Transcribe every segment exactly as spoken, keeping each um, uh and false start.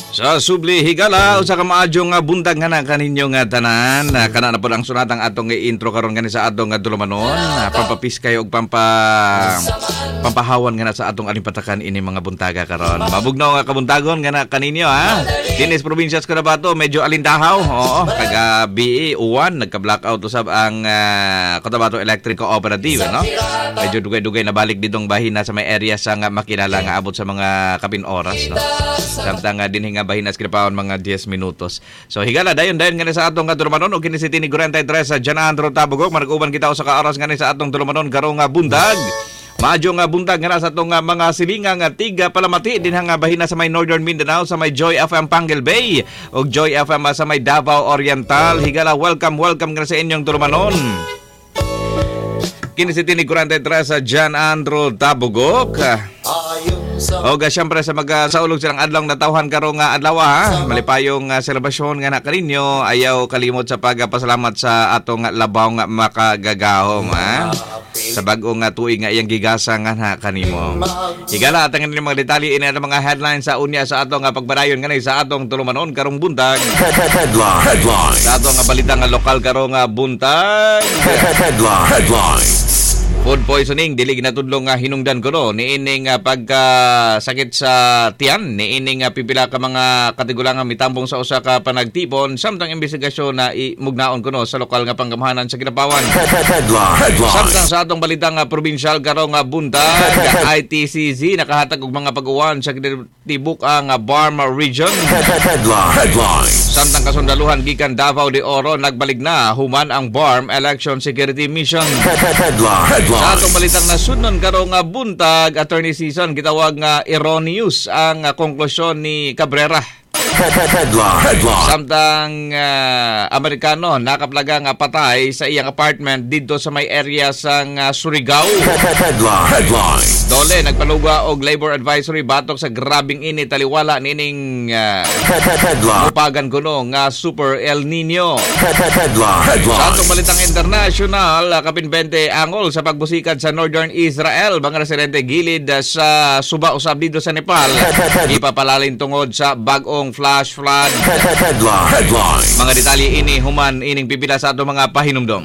Sa subli higala usa ka maadyo nga buntag nga na kaninyo nga tanan. Kana na po ang sunatang atong intro karon gani sa atong nga dulumanon. Pampapis kayo og pampa pampahawan nga na sa atong alimpatakan ini mga buntaga karon. Mabugnaw nga kabuntagon nga na kaninyo ha. Kinis probinsya sa Cotabato medyo alindahaw. Oo, taga B E uwan nagka-blackout usab ang uh, Cotabato Electric Cooperative, no? Medyo dugay-dugay na balik didong bahin na sa may area sa nga makilala nga abot sa mga kapin oras, no? Samtang nga dinhi nga bahin na skripaon mga ten minutos. So higala dayon dayon nga sa atong nga dulumanon og kini si Tini forty-three sa Jan Andro Tabugok. Marag-uban kita usa ka oras nga sa atong dulumanon karong nga buntag. Maadyo nga buntag nga sa atong nga mga silinga nga tiga palamati din nga bahin na sa may Northern Mindanao sa may Joy F M Panguil Bay og Joy F M sa may Davao Oriental. Higala welcome welcome nga sa inyong dulumanon. Kini si Tini forty-three sa Jan Andro Tabugok. O ga siyempre sa mga saulog silang adlaw natawhan karong nga adlaw ha. Malipayong uh, selebrasyon nga na kaninyo. Ayaw kalimot sa pagpasalamat sa atong labaw nga makagagahom ha. Sa bag-o nga tuig nga iyang gigasa nga na kanimo. Higala atang nga mga detalye ini ang mga headlines sa unya sa atong nga pagbarayon nga sa atong tulumanon karong buntag. Headline. Headline. Sa atong nga balita nga lokal karong nga buntag. Headline. Headline. Food poisoning dili ginatudlong nga hinungdan kuno niining uh, pagka sakit sa tiyan niining uh, pipila ka mga katigulangan mitambong sa usa ka panagtipon samtang investigasyon na imugnaon kuno sa lokal nga panggamahanan sa Kinapawan. Samtang sa atong balita nga probinsyal karong nga buntag I T C Z nakahatag og mga pag-uwan sa tibok ang uh, Barma region. Samtang kasundaluhan gikan Davao de Oro nagbalik na human ang B A R M Election Security Mission. Sa atong balitang nasunod karong nga buntag attorney season gitawag nga erroneous ang uh, konklusyon ni Cabrera. Headline. Headline. Samtang uh, Amerikano nakaplaga nga patay sa iyang apartment dito sa may area sang uh, Surigao. Headline. Headline. Dole nagpaluga og labor advisory batok sa grabing init taliwala nining uh, upagan kuno nga Super El Nino. Headline. Headline. Sa atong balitang international uh, kapin twenty angol sa pagbusikad sa Northern Israel mga residente gilid uh, sa Suba usab dito sa Nepal. Ipapalalin tungod sa bag-ong flash flood. Headline. Headline. Mga detalye ini human ining pipila sa ato mga pahinumdom.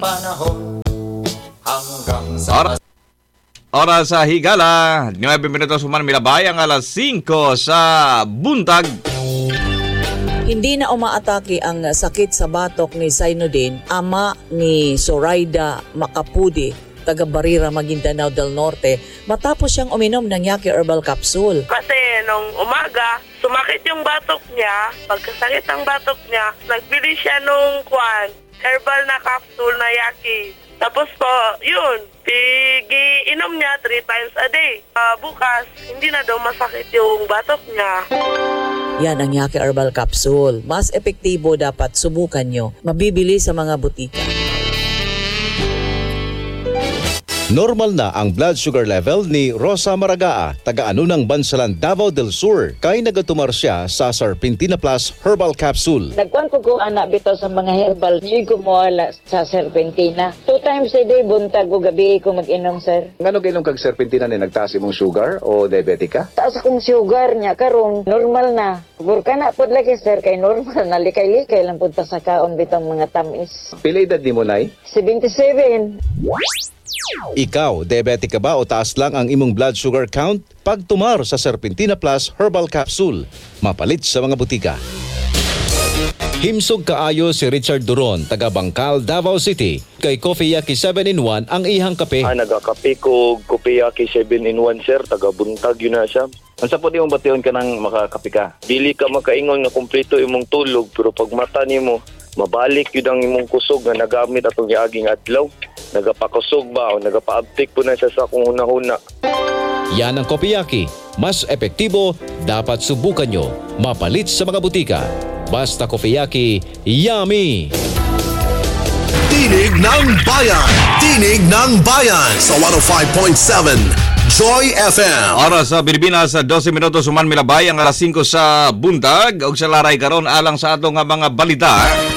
Oras, oras sa higala. nine minutos human milabay ang alas singko sa buntag. Hindi na umaatake ang sakit sa batok ni Zainuddin, ama ni Zoraida Macapudi, taga Barira, Maguindanao del Norte, matapos siyang uminom ng Yaki Herbal Capsule. Kasi nung umaga, sumakit yung batok niya. Pagkasakit ang batok niya, nagbili siya nung kwan, herbal na capsule na Yaki. Tapos po, yun, pigi-inom niya three times a day. Uh, bukas, hindi na daw masakit yung batok niya. Yan ang Yaki Herbal Capsule. Mas epektibo dapat subukan nyo. Mabibili sa mga butika. Normal na ang blood sugar level ni Rosa Maragaa, taga-ano ng Bansalan, Davao del Sur, kay nagatumar siya sa Serpentina Plus Herbal Capsule. Nagkuhan ko ko anak bito sa mga herbal, hindi ko mawala sa Serpentina. Two times a day, buntag ko gabi ko mag-inom, sir. Ngano kainom kag Serpentina ni nagtaas imong sugar o diabetic ka? Taas akong sugar niya, karon normal na. Burka na po lagi, sir, kay normal na likay-likay lang po sa kaon bitong mga tamis. Pila edad ni mo, nay? seventy-seven. Ikaw, diabetic ka ba o taas lang ang imong blood sugar count? Pagtumar sa Serpentina Plus Herbal Capsule, mapalit sa mga butika. Himsog kaayo si Richard Duron, taga Bangkal, Davao City. Kay Coffee Yaki seven in one ang ihang kape. Ah, nagakape ko Coffee Yaki seven in one, sir. Taga buntag yun na siya. Ang sapot imong bation ka nang makakape ka. Dili ka makaingon nga kumpleto imong tulog, pero pag mata nimo, mabalik yun ang imong kusog nga nagamit atong giaging adlaw. Nagapakusog ba o nagapaabtik po na siya sa kung huna-huna. Yan ang Coffee Yaki. Mas epektibo, dapat subukan nyo. Mapalit sa mga butika. Basta Coffee Yaki, yummy! Tinig ng Bayan! Tinig ng Bayan! Sa one oh five point seven Joy F M. Oras sa Pilipinas sa twelve minutos human milabay ang alas singko sa buntag. Og sa laray karon alang sa atong mga balita.